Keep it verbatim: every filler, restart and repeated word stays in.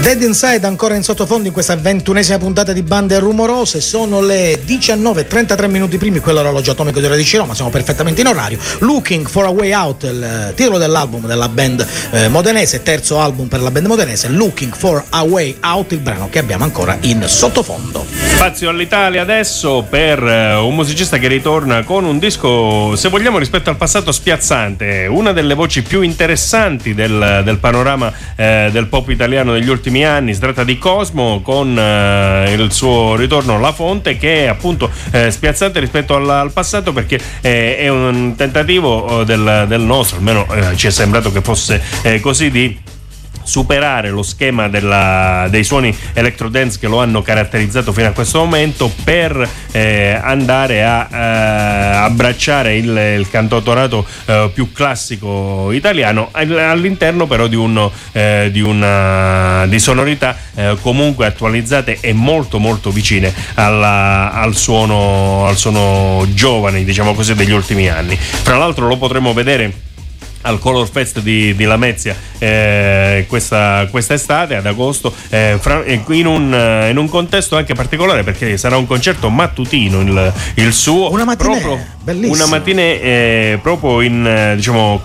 Dead Inside ancora in sottofondo in questa ventunesima puntata di Bande Rumorose. Sono le diciannove e trentatré minuti primi, quello è l'orologio atomico di Radici Roma, siamo perfettamente in orario. Looking for a Way Out, il titolo dell'album della band eh, modenese, terzo album per la band modenese. Looking for a Way Out, il brano che abbiamo ancora in sottofondo. Spazio all'Italia adesso per uh, un musicista che ritorna con un disco, se vogliamo, rispetto al passato spiazzante, una delle voci più interessanti del, del panorama eh, del pop italiano degli ultimi anni. Si tratta di Cosmo con uh, il suo ritorno La Fonte, che è appunto eh, spiazzante rispetto al, al passato, perché eh, è un tentativo del, del nostro, almeno eh, ci è sembrato che fosse eh, così, di superare lo schema della, dei suoni electro dance che lo hanno caratterizzato fino a questo momento, per eh, andare a eh, abbracciare il, il cantautorato eh, più classico italiano, all'interno però di, un, eh, di una di sonorità eh, comunque attualizzate e molto molto vicine alla, al suono al suono giovane, diciamo così, degli ultimi anni. Fra l'altro lo potremo vedere al Color Fest di, di Lamezia eh, questa quest'estate ad agosto, eh, fra, in, un, in un contesto anche particolare, perché sarà un concerto mattutino il, il suo, una mattinée proprio bellissima, una mattinée eh, proprio in, diciamo,